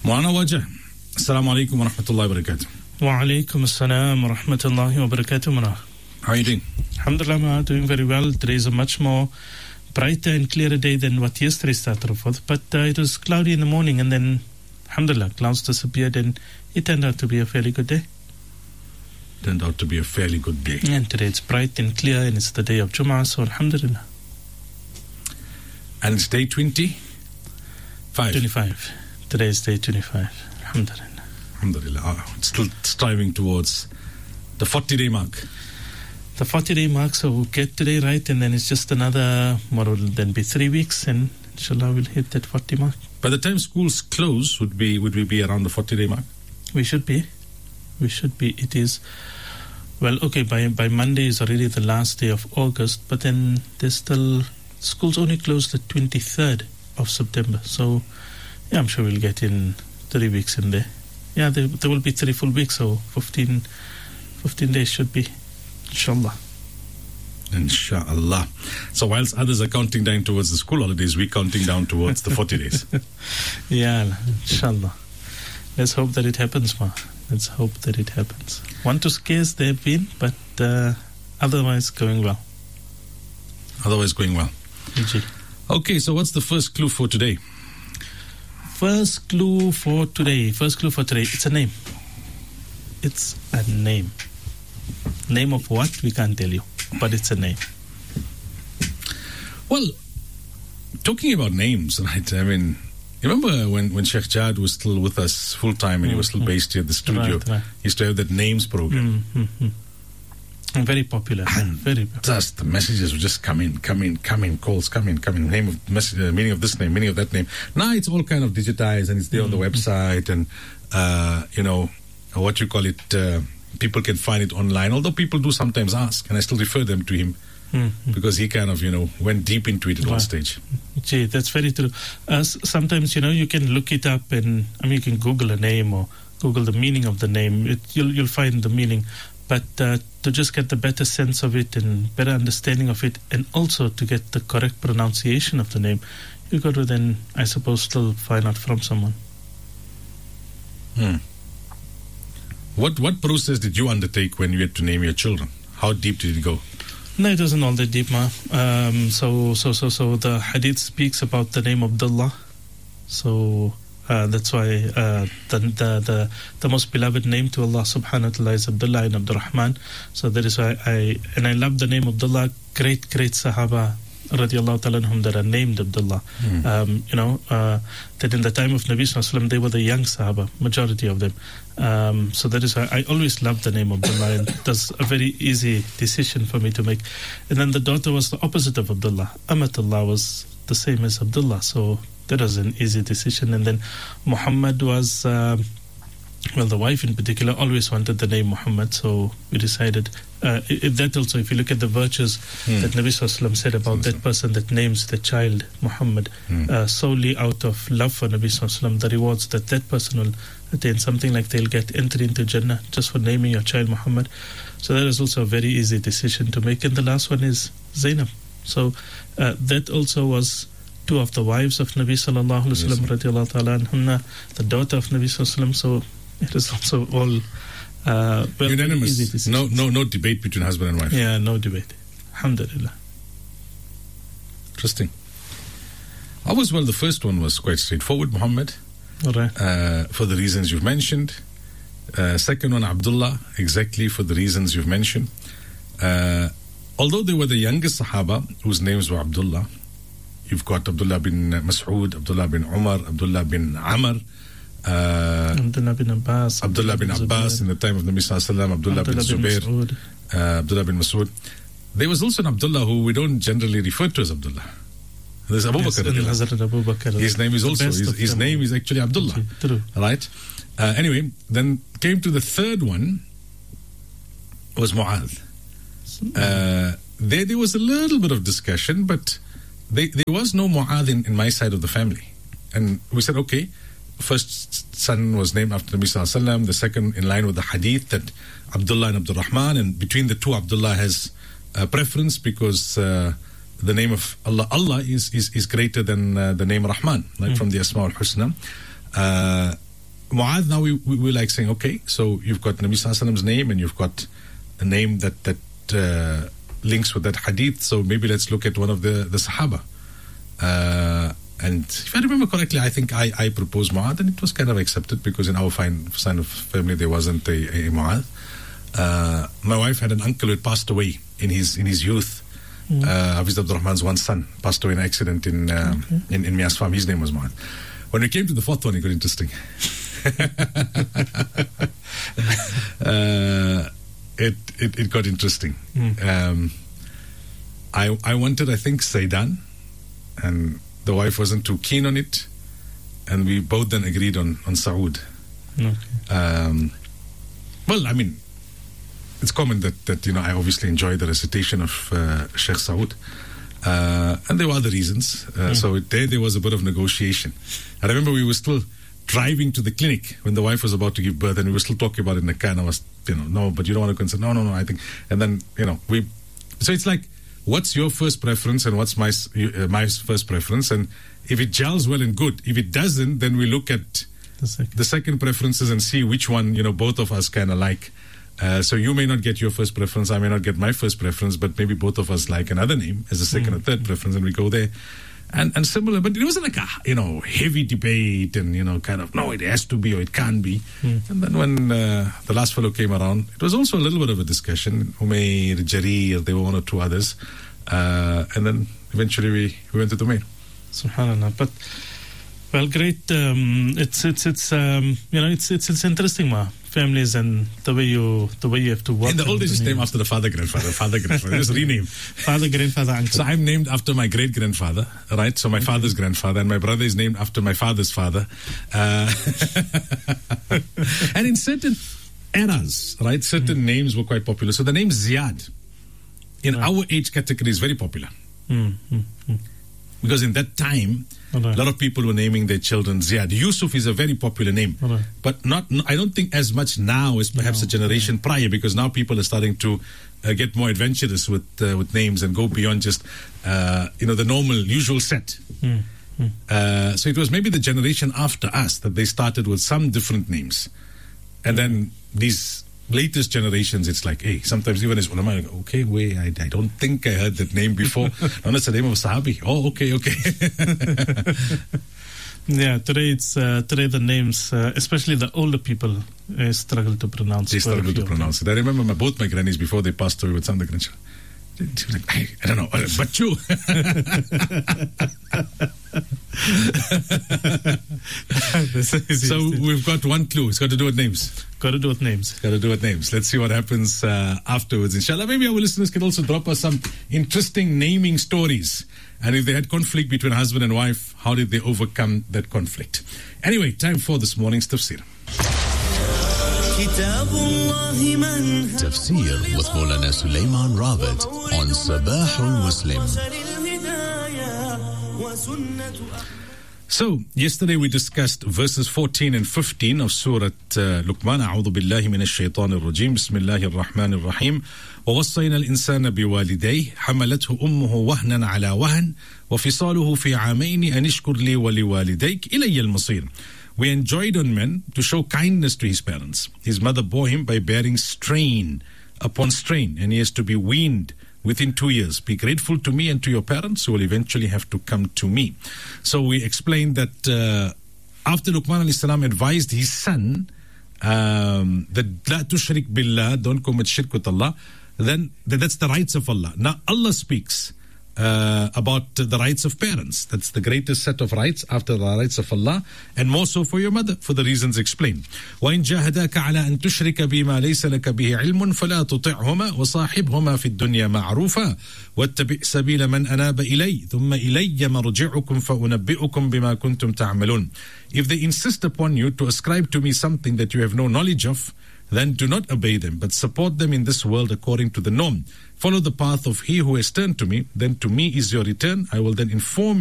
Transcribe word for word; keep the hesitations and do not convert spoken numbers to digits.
Maulana Wajah, Assalamu alaikum wa rahmatullahi wa barakatuh. Wa alaikum assalam wa rahmatullahi wa barakatuh, Muna. How are you doing? Alhamdulillah, Muna, doing very well. Today is a much more brighter and clearer day than what yesterday started off with. But uh, it was cloudy in the morning, and then, alhamdulillah, clouds disappeared, and it turned out to be a fairly good day. Turned out to be a fairly good day. And today it's bright and clear, and it's the day of Jum'ah, so alhamdulillah. And it's day twenty-five. twenty-five. Today is day twenty-five. Alhamdulillah. Alhamdulillah. Oh, it's still striving towards the forty-day mark. The forty-day mark, so we'll get today right, and then it's just another, what will then be three weeks, and inshallah we'll hit that forty mark. By the time schools close, would be would we be around the forty-day mark? We should be. We should be. It is, well, okay, by by Monday is already the last day of August, but then there's still, schools only close the twenty-third of September, so yeah, I'm sure we'll get in three weeks in there. Yeah, there, there will be three full weeks, so fifteen, fifteen days should be, inshallah. Inshallah. So whilst others are counting down towards the school holidays, we're counting down towards the forty days. Yeah, inshallah. Let's hope that it happens, ma. Let's hope that it happens. One two scares there have been, but uh, otherwise going well. Otherwise going well. Indeed. Okay, so what's the first clue for today? First clue for today. First clue for today. It's a name. It's a name. Name of what? We can't tell you. But it's a name. Well, talking about names, right? I mean, you remember when, when Sheikh Jad was still with us full time and mm-hmm. he was still based here at the studio? Right, right. He used to have that names program. Mm-hmm. And very popular. And very popular. Just the messages would just come in, come in, come in, calls, come in, come in, name of message, uh, meaning of this name, meaning of that name. Now it's all kind of digitized and it's there mm-hmm. on the website and, uh, you know, what you call it, uh, people can find it online, although people do sometimes ask, and I still refer them to him mm-hmm. because he kind of, you know, went deep into it at wow. one stage. Gee, that's very true. Uh, sometimes, you know, you can look it up and, I mean, you can Google a name or Google the meaning of the name. It, you'll, you'll find the meaning. But uh, to just get the better sense of it and better understanding of it, and also to get the correct pronunciation of the name, you got to then, I suppose, still find out from someone. Hmm. What what process did you undertake when you had to name your children? How deep did it go? No, it wasn't all that deep, ma. Um, so, so, so, so the hadith speaks about the name Abdullah. So uh, that's why uh, the, the the the most beloved name to Allah Subhanahu wa Taala is Abdullah and Abdurrahman. So that is why I and I love the name Abdullah. Great, great Sahaba radiallahu ta'ala anhum that are named Abdullah. Mm. Um, you know, uh, that in the time of Nabi Sallallahu Alaihi Wasallam, they were the young Sahaba, majority of them. Um, so that is why I always loved the name Abdullah, and that's a very easy decision for me to make. And then the daughter was the opposite of Abdullah. Amatullah was the same as Abdullah, so that was an easy decision. And then Muhammad was, uh, well, the wife in particular always wanted the name Muhammad, so we decided, uh, if that also, if you look at the virtues mm. that Nabi Sallallahu Alaihi Wasallam said about that person that names the child Muhammad mm. uh, solely out of love for Nabi Sallallahu Alaihi Wasallam, the rewards that that person will attain, something like they'll get entry into Jannah just for naming your child Muhammad. So that is also a very easy decision to make. And the last one is Zainab. So uh, that also was two of the wives of Nabi Sallallahu Alaihi Wasallam, yes. radiallahu ta'ala anhunna, the daughter of Nabi Sallallahu Alaihi Wasallam. So it is also all uh, well, unanimous. No, no, no debate between husband and wife. Yeah, no debate. Alhamdulillah. Interesting. I was well. The first one was quite straightforward, Muhammad. All right. Uh, for the reasons you've mentioned. Uh, second one, Abdullah, exactly for the reasons you've mentioned. Uh, although they were the youngest Sahaba whose names were Abdullah, you've got Abdullah bin Mas'ud, Abdullah bin Umar, Abdullah bin Amr, uh, Abdullah bin Abbas, Abdullah bin Abbas in the time of Nabi Sallallahu Alaihi Wasallam, Abdullah, Abdullah bin Zubair, uh, Abdullah bin Mas'ud. There was also an Abdullah who we don't generally refer to as Abdullah. There's Abu yes, Bakr. Abu Bakr. His name is also, his, his name is actually Abdullah. True. Right? Uh, anyway, then came to the third one, was Mu'adh. Uh, there, there was a little bit of discussion, but they, there was no Mu'adh in, in my side of the family. And we said, okay, first son was named after Nabi Sallallahu Alaihi Wasallam, the second in line with the hadith that Abdullah and Abdul Rahman, and between the two, Abdullah has a preference because uh, the name of Allah, Allah is, is, is greater than uh, the name Rahman, right, mm. from the Asma al-Husna. Uh, Mu'adh, now we, we, we're like saying, okay, so you've got Nabi Sallallahu Alaihi Wasallam's name and you've got a name that, that uh, links with that hadith. So maybe let's look at one of the, the Sahaba. Uh, and if I remember correctly, I think I, I proposed Mu'adh and it was kind of accepted because in our fine, sign of family there wasn't a, a Mu'adh. Uh, my wife had an uncle who had passed away in his in his youth. Mm. Uh, Hafiz Abdul Rahman's one son passed away in an accident in uh, okay. in, in Mias Farm. His name was Mu'adh. When we came to the fourth one, it got interesting. uh, it, it it got interesting. Mm. Um, I I wanted, I think, Zaidan, and the wife wasn't too keen on it, and we both then agreed on on Saud. Okay. Um, well, I mean, it's common that, that you know I obviously enjoy the recitation of uh, Sheikh Saud, uh, and there were other reasons. Uh, mm. So there, there was a bit of negotiation. I remember we were still driving to the clinic when the wife was about to give birth, and we were still talking about it in the car. And I was, you know, no, but you don't want to consider. No, no, no. I think, and then you know, we. So it's like, what's your first preference, and what's my uh, my first preference, and if it gels well and good. If it doesn't, then we look at the second, the second preferences and see which one you know both of us kind of like. Uh, so you may not get your first preference, I may not get my first preference, but maybe both of us like another name as a second mm. or third preference, and we go there. And and similar, but it wasn't like a you know heavy debate and you know kind of no, it has to be or it can't be. Mm. And then when uh, the last fellow came around, it was also a little bit of a discussion. Umair, Jarir, there were one or two others, uh, and then eventually we, we went to Umair. Subhanallah, but. Well, great. Um, it's it's it's um, you know it's it's it's interesting, ma. Families and the way you the way you have to work. In the old days, it's named after the father, grandfather, father, grandfather. Just rename. Father, grandfather, uncle. So I'm named after my great grandfather, right? So my okay. father's grandfather, and my brother is named after my father's father. Uh, and in certain eras, right, certain mm. names were quite popular. So the name Ziyad in right. our age category is very popular. Mm, mm, mm. Because in that time, right. a lot of people were naming their children Ziyad. Yusuf is a very popular name, right. but not. I don't think as much now as perhaps no. a generation yeah. prior, because now people are starting to uh, get more adventurous with uh, with names and go beyond just uh, you know the normal, usual set. Mm, mm. Uh, so it was maybe the generation after us that they started with some different names, and mm. then these latest generations, it's like, hey, sometimes even as ulama, okay, wait, I, I don't think I heard that name before. No, that's the name of a Sahabi. Oh, okay, okay. Yeah, today it's uh, today the names, uh, especially the older people, uh, struggle to pronounce. They struggle to pronounce it. I remember my, both my grannies before they passed away with some of the grandchildren. She was like, I, I don't know, but you. So we've got one clue. It's got to do with names. Got to do with names. Got to do with names. Let's see what happens uh, afterwards, inshallah. Maybe our listeners can also drop us some interesting naming stories. And if they had conflict between husband and wife, how did they overcome that conflict? Anyway, time for this morning's tafsir. Tafsir with Maulana Sulaiman Rawat on Sabah al-Muslim. So, yesterday we discussed verses fourteen and fifteen of Surah uh, Luqman. A'udhu billahi minash shaitanir rajim. Bismillahir rahmanir rahim. ووصينا الإنسان بوالديه حملته أمه وهنا على وهن وفصاله في عامين أن اشكر لي ولوالديك إلي المصير. We enjoined on man to show kindness to his parents. His mother bore him by bearing strain upon strain, and he has to be weaned within two years. Be grateful to me and to your parents who will eventually have to come to me. So we explained that uh, after Luqman alayhi salam advised his son um, that la tushrik billah, don't commit shirk with Allah, then that's the rights of Allah. Now Allah speaks Uh, about uh, the rights of parents. That's the greatest set of rights after the rights of Allah, and more so for your mother, for the reasons explained. وَإِنْ جَاهَدَاكَ عَلَىٰ أَن تُشْرِكَ بِمَا لَيْسَ لَكَ بِهِ عِلْمٌ فَلَا تُطِعْهُمَا وَصَاحِبْهُمَا فِي الدُّنْيَا مَعْرُوفًا وَاتَّبِعْ سَبِيلَ مَنْ أَنَابَ إِلَيَّ ثُمَّ إِلَيَّ مَرْجِعُكُمْ فَأُنَبِّئُكُمْ بِمَا كُنْتُمْ تَعْمَلُونَ. If they insist upon you to ascribe to me something that you have no knowledge of, then do not obey them, but support them in this world according to the norm. Follow the path of he who has turned to me, then to me is your return. I will then inform